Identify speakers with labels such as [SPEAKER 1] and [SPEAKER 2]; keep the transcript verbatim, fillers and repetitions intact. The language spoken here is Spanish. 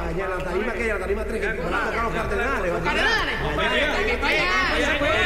[SPEAKER 1] allá en la tarima, que la tarima tres, que van a tocar los cardenales.
[SPEAKER 2] Los cardenales.